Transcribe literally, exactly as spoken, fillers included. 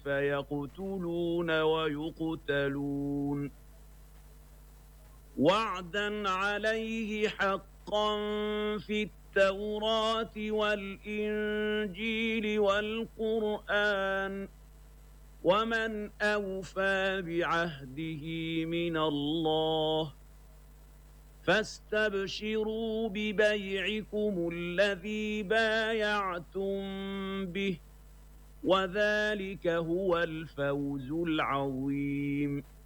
فيقتلون ويقتلون وعدا عليه حقا في التوراة والإنجيل والقرآن ومن أوفى بعهده من الله فاستبشروا ببيعكم الذي بايعتم به وذلك هو الفوز العظيم.